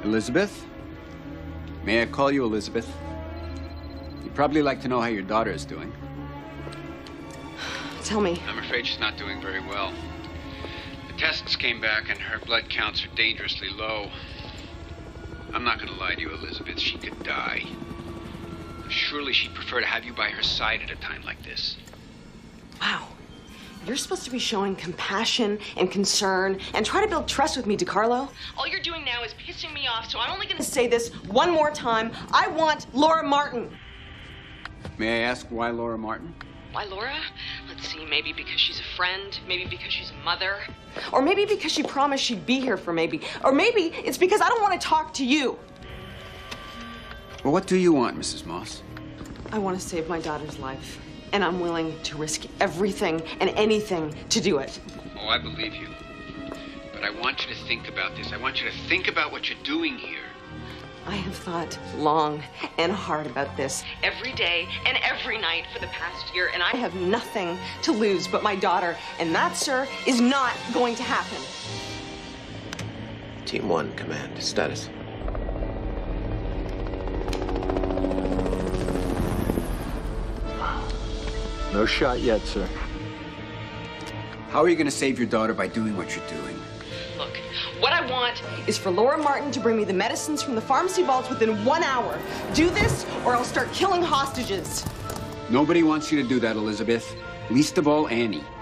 Elizabeth? May I call you Elizabeth? You'd probably like to know how your daughter is doing. Tell me. I'm afraid she's not doing very well. The tests came back and her blood counts are dangerously low. I'm not going to lie to you, Elizabeth. She could die. Surely she'd prefer to have you by her side at a time like this. Wow. You're supposed to be showing compassion and concern and try to build trust with me, DiCarlo. All you're doing now is pissing me off, so I'm only going to say this one more time. I want Laura Martin. May I ask why Laura Martin? Why Laura? Let's see, maybe because she's a friend, maybe because she's a mother, or maybe because she promised she'd be here for maybe, or maybe it's because I don't want to talk to you. Well, what do you want, Mrs. Moss? I want to save my daughter's life, and I'm willing to risk everything and anything to do it. Oh, I believe you. But I want you to think about this. I want you to think about what you're doing here. I have thought long and hard about this every day and every night for the past year, and I have nothing to lose but my daughter, and that, sir, is not going to happen. Team 1, command. Status. No shot yet, sir. How are you going to save your daughter by doing what you're doing? Look, what I want is for Laura Martin to bring me the medicines from the pharmacy vaults within 1 hour. Do this, or I'll start killing hostages. Nobody wants you to do that, Elizabeth. Least of all, Annie.